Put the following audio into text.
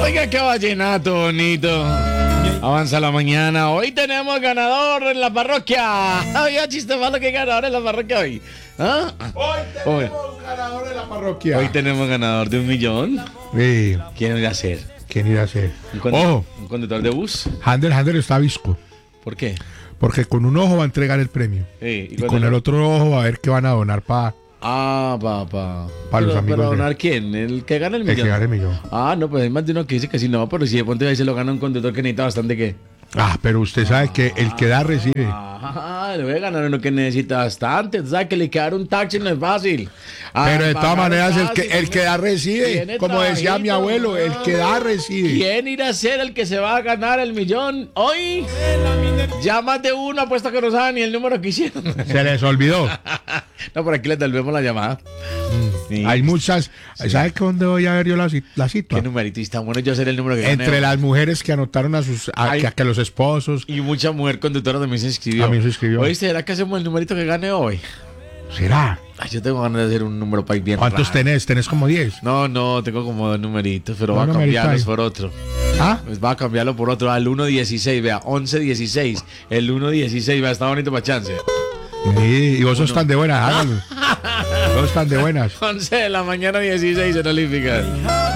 Oiga, qué vallenato bonito. Avanza la mañana. Hoy tenemos ganador en la parroquia. Oiga, chiste malo que ganador en la parroquia hoy. ¿Ah? Hoy tenemos ganador de la parroquia. Hoy tenemos ganador de 1 millón. Sí. ¿Quién irá a ser? ¿Quién irá a ser? ¿Un conductor de bus? Hander está visco. ¿Por qué? Porque con un ojo va a entregar el premio. Sí, y con el otro ojo va a ver qué van a donar para los amigos. ¿Para donar quién? ¿El que gana el millón? El que gana el millón. Ah, no, pues hay más de uno que dice que sí, no, pero si de pronto ahí se lo gana un conductor que necesita bastante, ¿qué? Ah, pero usted sabe que el que da recibe. Le voy a ganar uno que necesita bastante. O sea, que le quedar un taxi no es fácil. Pero de todas maneras, el que da recibe. Como decía mi abuelo, el que da recibe. ¿Quién irá a ser el que se va a ganar el millón hoy? Ya más de uno apuesta que no sabe ni el número que hicieron. Se les olvidó. No, por aquí les devolvemos la llamada. Sí. Hay muchas. Sí. ¿Sabes dónde voy a ver yo la cita? ¿Qué numeritista? Bueno, yo seré el número que entre las mujeres que anotaron que los esposos. Y mucha mujer conductora también se inscribió. También se inscribió. Oye, ¿será que hacemos el numerito que gane hoy? ¿Será? Ay, yo tengo ganas de hacer un número para ir bien. ¿Cuántos raro. tenés? ¿Tenés como 10? No, tengo como 2 numeritos, pero va a cambiarlos por otro. ¿Ah? Pues va a cambiarlo por otro, al 1-16, vea, 11-16. El 1-16, vea, está bonito para chance. Sí, y vos sos tan de buenas, hágalo. Vos sos tan de buenas. 11 de la mañana, 16 en Olímpica.